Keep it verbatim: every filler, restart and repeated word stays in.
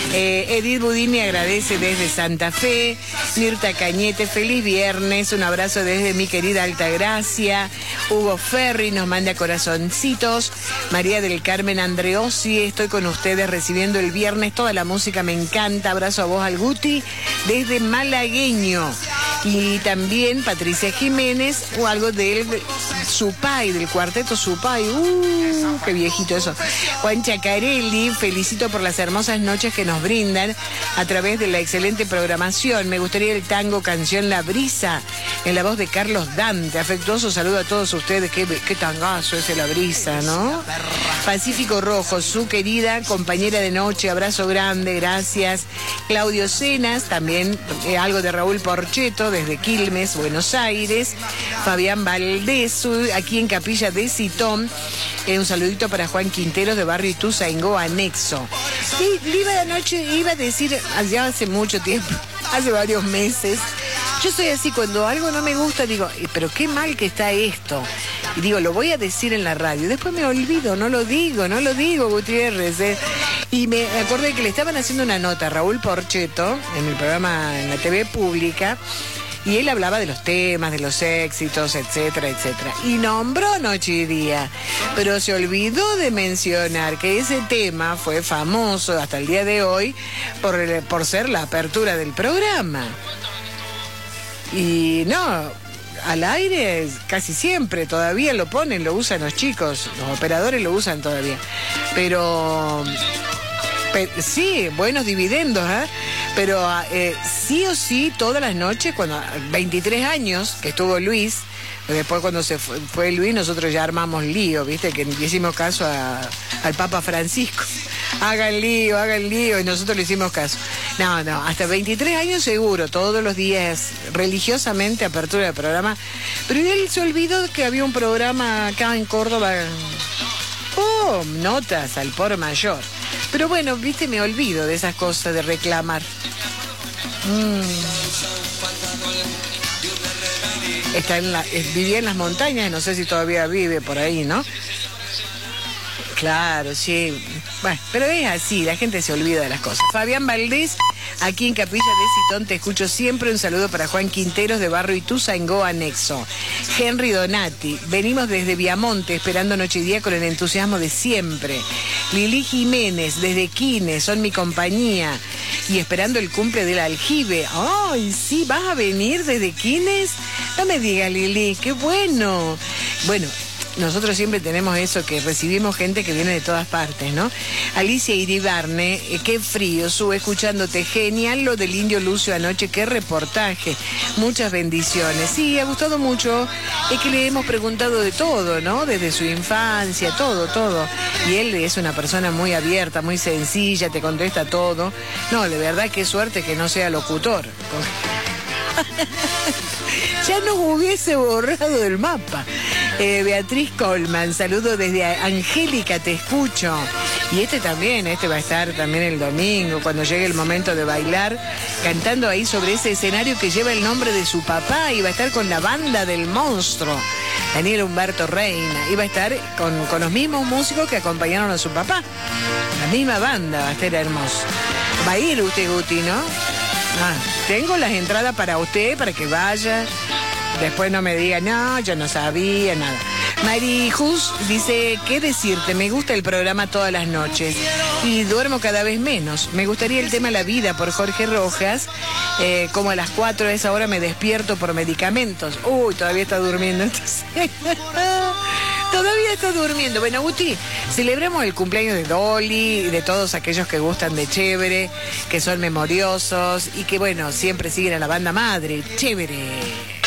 Eh, Edith Budini agradece desde Santa Fe. Mirta Cañete, feliz viernes. Un abrazo desde mi querida Altagracia. Hugo Ferri nos manda corazoncitos. María del Carmen Andreossi, estoy con ustedes recibiendo el viernes. Toda la música me encanta. Abrazo a vos, al Guti, desde Malagueño. Y también Patricia Jiménez, o algo del Supay, del cuarteto Supay. Uh, qué viejito eso. Juan Chacarelli, felicito por las hermosas noches que nos brindan a través de la excelente programación. Me gustaría el tango canción La Brisa, en la voz de Carlos Dante. Afectuoso saludo a todos ustedes. Qué, qué tangazo ese La Brisa, ¿no? Pacífico Rojo, su querida compañera de noche, abrazo grande, gracias. Claudio Cenas, también eh, algo de Raúl Porcheto, desde Quilmes, Buenos Aires. Fabián Valdés, aquí en Capilla de Citón. Eh, un saludito para Juan Quinteros de Barrio Ituzaingó, anexo. Y iba de noche, iba a decir, ya hace mucho tiempo, hace varios meses, yo soy así, cuando algo no me gusta, digo, pero qué mal que está esto. Y digo, lo voy a decir en la radio. Después me olvido, no lo digo, no lo digo, Gutiérrez. ¿eh? Y me acordé que le estaban haciendo una nota a Raúl Porcheto en el programa, en la T V pública, y él hablaba de los temas, de los éxitos, etcétera, etcétera. Y nombró Noche y Día, pero se olvidó de mencionar que ese tema fue famoso hasta el día de hoy por, por ser la apertura del programa. Y no, al aire casi siempre, todavía lo ponen, lo usan los chicos, los operadores lo usan todavía. Pero, pero sí, buenos dividendos, ¿eh? Pero eh, sí o sí, todas las noches, cuando veintitrés años que estuvo Luis, después cuando se fue, fue Luis, nosotros ya armamos lío, ¿viste? Que le hicimos caso a, al Papa Francisco. Hagan lío, hagan lío, y nosotros le hicimos caso. No, no, hasta veintitrés años seguro, todos los días, religiosamente, apertura del programa. Pero él se olvidó que había un programa acá en Córdoba. Oh, notas al por mayor. Pero bueno, viste, me olvido de esas cosas de reclamar. Mm. Está en la, vivía en las montañas, no sé si todavía vive por ahí, ¿no? Claro, sí. Bueno, pero es así, la gente se olvida de las cosas. Fabián Valdés, aquí en Capilla de Citón, te escucho siempre. Un saludo para Juan Quinteros de Barrio Ituzaingó, anexo. Henry Donati, venimos desde Viamonte esperando Noche y Día con el entusiasmo de siempre. Lili Jiménez, desde Quines, son mi compañía. Y esperando el cumple del aljibe. ¡Ay, sí! ¿Vas a venir desde Quines? No me digas, Lili, qué bueno. Bueno, nosotros siempre tenemos eso, que recibimos gente que viene de todas partes, ¿no? Alicia Iribarne, eh, qué frío, sube escuchándote. Genial lo del Indio Lucio anoche, qué reportaje. Muchas bendiciones. Sí, ha gustado mucho. Es que le hemos preguntado de todo, ¿no? Desde su infancia, todo, todo. Y él es una persona muy abierta, muy sencilla, te contesta todo. No, de verdad, qué suerte que no sea locutor. Ya nos hubiese borrado del mapa. Eh, Beatriz Colman, saludo desde Angélica, te escucho. Y este también, este va a estar también el domingo, cuando llegue el momento de bailar, cantando ahí sobre ese escenario que lleva el nombre de su papá, y va a estar con la banda del monstruo, Daniel Humberto Reina, y va a estar con, con los mismos músicos que acompañaron a su papá. La misma banda, va a estar hermoso. Va a ir usted, Guti, ¿no? Ah, tengo las entradas para usted, para que vaya. Después no me diga, no, yo no sabía nada. Mari Jus dice, ¿qué decirte? Me gusta el programa todas las noches y duermo cada vez menos. Me gustaría el tema La Vida por Jorge Rojas. Eh, como a las cuatro de esa hora me despierto por medicamentos. Uy, todavía está durmiendo. Entonces... Todavía está durmiendo. Bueno, Guti, celebremos el cumpleaños de Dolly y de todos aquellos que gustan de Chévere, que son memoriosos y que, bueno, siempre siguen a la banda madre. Chévere.